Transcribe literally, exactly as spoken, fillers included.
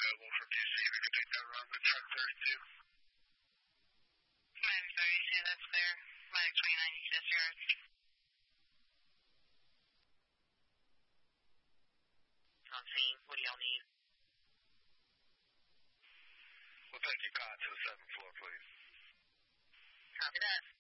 available from D C. We could take that around the truck thirty-two. Command thirty-two, that's clear. Medic twenty-nine, you can disregard. On scene, what do y'all need? We'll take you, Cot, to the seventh floor, please. Copy that.